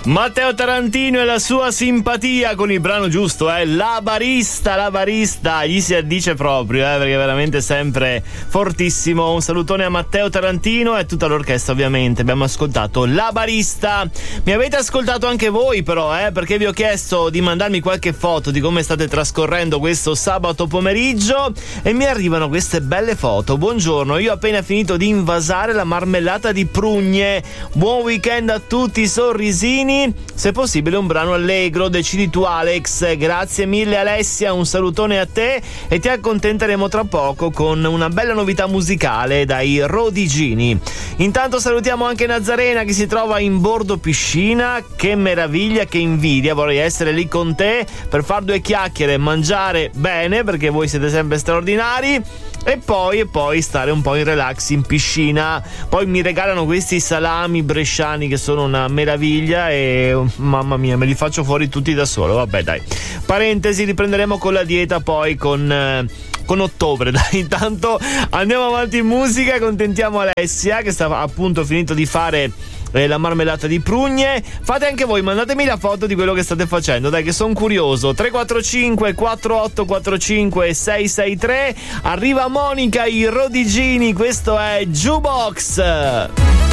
Matteo Tarantino e la sua simpatia con il brano giusto, La barista, gli si addice proprio, perché è veramente sempre fortissimo. Un salutone a Matteo Tarantino e a tutta l'orchestra, ovviamente. Abbiamo ascoltato La barista. Mi avete ascoltato anche voi però, perché vi ho chiesto di mandarmi qualche foto di come state trascorrendo questo sabato pomeriggio e mi arrivano queste belle foto. Buongiorno, io ho appena finito di invasare la marmellata di prugne. Buon weekend a tutti, sorrisini. Se possibile un brano allegro, decidi tu Alex. Grazie mille Alessia, un salutone a te e ti accontenteremo tra poco con una bella novità musicale dai Rodigini. Intanto salutiamo anche Nazarena che si trova in bordo piscina. Che meraviglia, che invidia, vorrei essere lì con te per far due chiacchiere e mangiare bene, perché voi siete sempre straordinari. E poi stare un po' in relax in piscina. Poi mi regalano questi salami bresciani che sono una meraviglia e mamma mia, me li faccio fuori tutti da solo. Vabbè, dai, parentesi, riprenderemo con la dieta poi con ottobre. Dai, intanto andiamo avanti in musica e contentiamo Alessia che sta appunto finito di fare la marmellata di prugne. Fate anche voi, mandatemi la foto di quello che state facendo, dai, che sono curioso. 345 4845 663. Arriva Monica, i Rodigini, questo è Jukebox.